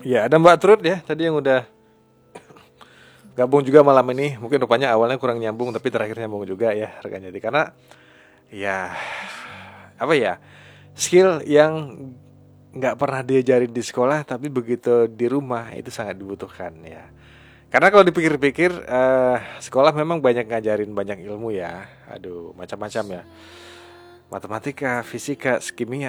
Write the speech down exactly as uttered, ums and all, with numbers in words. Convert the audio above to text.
Ya ada Mbak Trud ya tadi yang udah gabung juga malam ini. Mungkin rupanya awalnya kurang nyambung tapi terakhir nyambung juga ya rekan jadi karena ya apa ya skill yang nggak pernah diajarin di sekolah tapi begitu di rumah itu sangat dibutuhkan ya. Karena kalau dipikir-pikir eh, sekolah memang banyak ngajarin banyak ilmu ya. Aduh macam-macam ya. Matematika, fisika, kimia